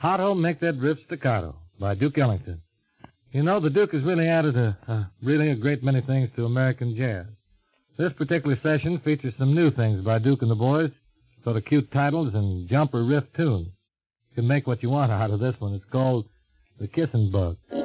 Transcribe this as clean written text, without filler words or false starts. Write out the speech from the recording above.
Hotto, Make That Riff Staccato by Duke Ellington. You know, the Duke has really added a great many things to American jazz. This particular session features some new things by Duke and the boys, sort of cute titles and jumper riff tunes. You can make what you want out of this one. It's called The Kissin' Bug.